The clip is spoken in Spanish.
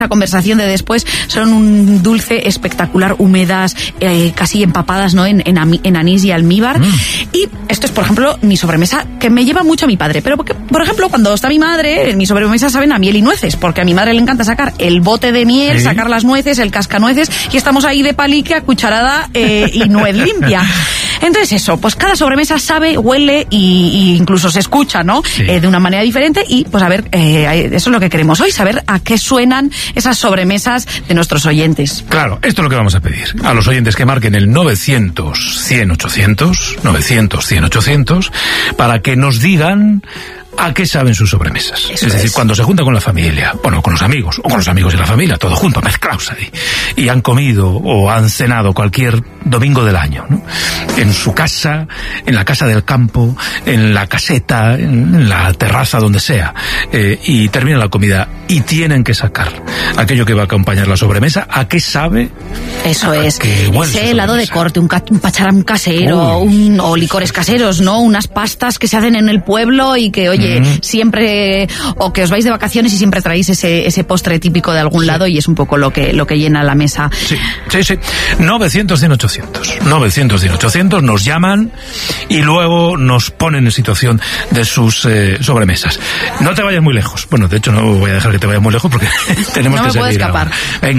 La conversación de después son un dulce espectacular, húmedas, casi empapadas, ¿no? en anís y almíbar. Y esto es, por ejemplo, mi sobremesa, que me lleva mucho a mi padre. Pero, porque, por ejemplo, cuando está mi madre, en mi sobremesa saben a miel y nueces, porque a mi madre le encanta sacar el bote de miel, ¿sí? Sacar las nueces, el cascanueces, y estamos ahí de palique a cucharada y nuez limpia. Entonces eso, pues cada sobremesa sabe, huele y incluso se escucha, ¿no? Sí. De una manera diferente. Y pues a ver, eso es lo que queremos hoy, saber a qué suenan esas sobremesas de nuestros oyentes. Claro, esto es lo que vamos a pedir a los oyentes, que marquen el 900-100-800, 900-100-800, para que nos digan a qué saben sus sobremesas. Eso es decir, cuando se juntan con la familia, bueno, con los amigos, o con los amigos de la familia, todo junto, mezclados ahí, y han comido o han cenado cualquier domingo del año, ¿no? En su casa, en la casa del campo, en la caseta, en la terraza, donde sea, y termina la comida y tienen que sacar aquello que va a acompañar la sobremesa. ¿A qué sabe? Eso es. Ese helado de corte, un pacharán casero, o licores caseros, ¿no? Unas pastas que se hacen en el pueblo y que, oye, siempre, o que os vais de vacaciones y siempre traéis ese postre típico de algún lado, y es un poco lo que llena la mesa. Sí. 900-100-800. 900-100-800 nos llaman y luego nos ponen en situación de sus sobremesas. No te vayas muy lejos. Bueno, de hecho no voy a dejar que te vayas muy lejos porque tenemos que seguir. No me puedo escapar. Venga.